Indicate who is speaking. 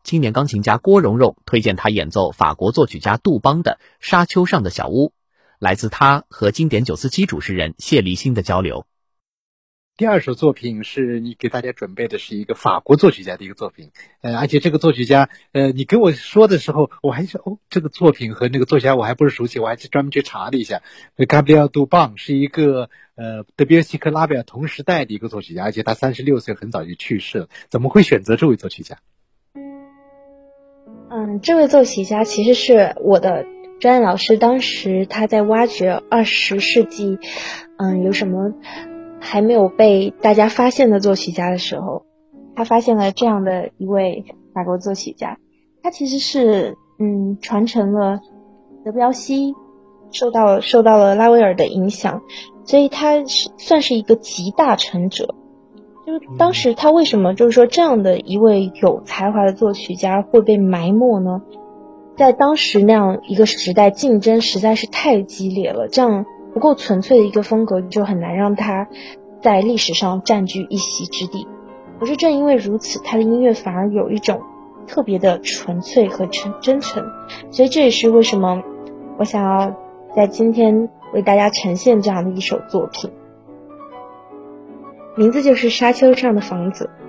Speaker 1: 青年钢琴家郭蓉蓉推荐他演奏法国作曲家杜邦的《沙丘上的小屋》，来自他和经典947主持人谢立新的交流。
Speaker 2: 第二首作品是你给大家准备的是一个法国作曲家的一个作品，而且这个作曲家，你跟我说的时候，我还说这个作品和那个作曲家我还不是熟悉，我还专门去查了一下。Gabriel Dubon 是一个德彪西和拉威尔同时代的一个作曲家，而且他36岁很早就去世了。怎么会选择这位作曲家？
Speaker 3: 这位作曲家其实是我的专业老师，当时他在挖掘20世纪，有什么还没有被大家发现的作曲家的时候，他发现了这样的一位法国作曲家。他其实是传承了德彪西，受到了拉威尔的影响，所以他算是一个集大成者。就是当时他为什么就是说这样的一位有才华的作曲家会被埋没呢？在当时那样一个时代，竞争实在是太激烈了，这样不够纯粹的一个风格就很难让他在历史上占据一席之地。可是正因为如此，他的音乐反而有一种特别的纯粹和真诚，所以这也是为什么我想要在今天为大家呈现这样的一首作品，名字就是《沙丘上的房子》。